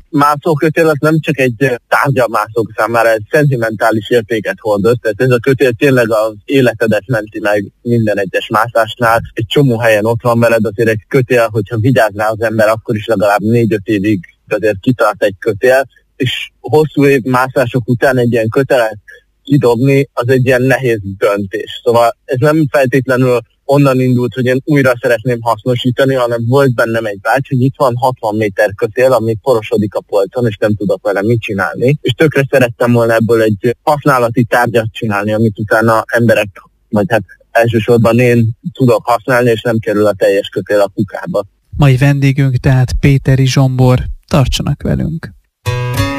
mászókötél az nem csak egy tárgya mászók számára, egy szentimentális értéket hordoz, tehát ez a kötél tényleg az életedet menti meg minden egyes mászásnál. Egy csomó helyen ott van veled, azért egy kötél, hogyha vigyáz rá az ember, akkor is legalább 4-5 évig azért kitart egy kötél, és hosszú év mászások után egy ilyen kötelet kidobni, az egy ilyen nehéz döntés. Szóval ez nem feltétlenül onnan indult, hogy én újra szeretném hasznosítani, hanem volt bennem egy vágy, hogy itt van 60 méter kötél, ami porosodik a polcon, és nem tudok vele mit csinálni. És tökre szerettem volna ebből egy használati tárgyat csinálni, amit utána emberek, vagy hát elsősorban én tudok használni, és nem kerül a teljes kötél a kukába. Mai vendégünk tehát Péteri Zsombor. Tartsanak velünk!